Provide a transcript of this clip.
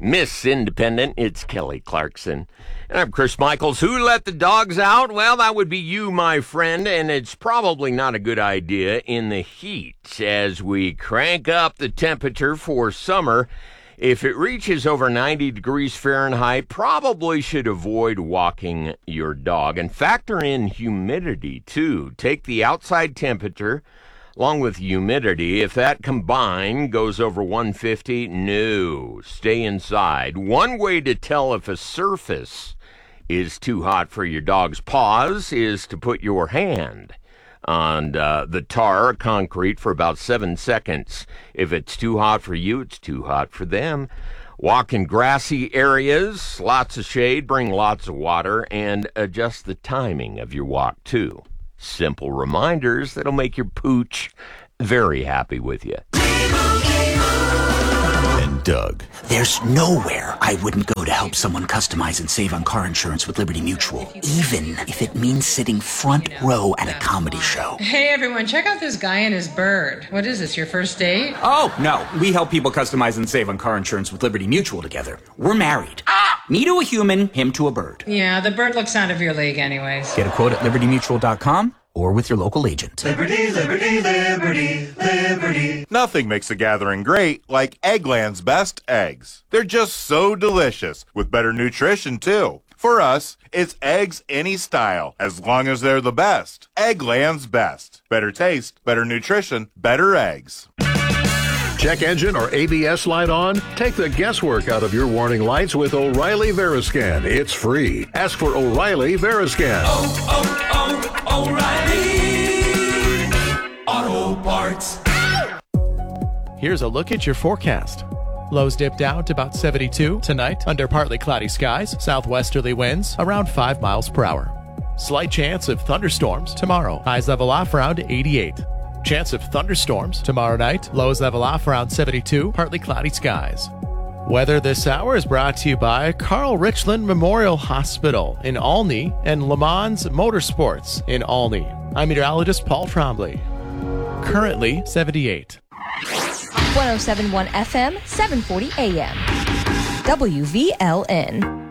Miss Independent, it's Kelly Clarkson. And I'm Chris Michaels. Who let the dogs out? Well, that would be you, my friend, and it's probably not a good idea in the heat as we crank up the temperature for summer. If it reaches over 90 degrees Fahrenheit, probably should avoid walking your dog. And factor in humidity, too. Take the outside temperature along with humidity. If that combined goes over 150, no, stay inside. One way to tell if a surface is too hot for your dog's paws is to put your hand on the tar or concrete for about 7 seconds. If it's too hot for you, it's too hot for them. Walk in grassy areas, lots of shade, bring lots of water, and adjust the timing of your walk, too. Simple reminders that'll make your pooch very happy with you. And Doug. There's nowhere I wouldn't go to help someone customize and save on car insurance with Liberty Mutual, even if it means sitting front row at a comedy show. Hey everyone, check out this guy and his bird. What is this, your first date? Oh, no. We help people customize and save on car insurance with Liberty Mutual together. We're married. Me to a human, him to a bird. Yeah, the bird looks out of your league anyways. Get a quote at libertymutual.com or with your local agent. Liberty, liberty, liberty, liberty. Nothing makes a gathering great like Eggland's best eggs. They're just so delicious, with better nutrition, too. For us, it's eggs any style, as long as they're the best. Eggland's best. Better taste, better nutrition, better eggs. Check engine or ABS light on? Take the guesswork out of your warning lights with O'Reilly Veriscan. It's free. Ask for O'Reilly Veriscan. O'Reilly Auto Parts. Here's a look at your forecast. Lows dip down to about 72 tonight under partly cloudy skies, southwesterly winds around 5 miles per hour. Slight chance of thunderstorms tomorrow. Highs level off around 88. Chance of thunderstorms tomorrow night. Lows level off around 72, partly cloudy skies. Weather this hour is brought to you by Carl Richland Memorial Hospital in Olney and Le Mans Motorsports in Olney. I'm meteorologist Paul Trombley. Currently 78. 107.1 FM, 740 AM. WVLN.